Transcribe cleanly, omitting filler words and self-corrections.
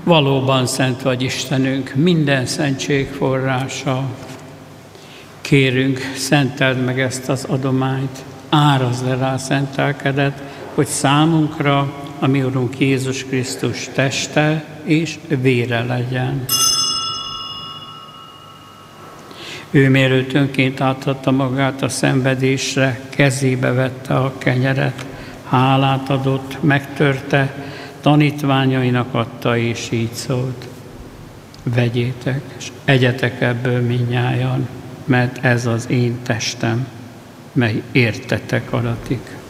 Valóban szent vagy Istenünk, minden szentség forrása. Kérünk, szenteld meg ezt az adományt, árazd le rá szent lelkedet, hogy számunkra a mi Urunk Jézus Krisztus teste és vére legyen. Ő mielőtt önként átadta magát a szenvedésre, kezébe vette a kenyeret, hálát adott, megtörte, tanítványainak adta, és így szólt: vegyétek, és egyetek ebből mindnyájan, mert ez az én testem, mely értetek adatik.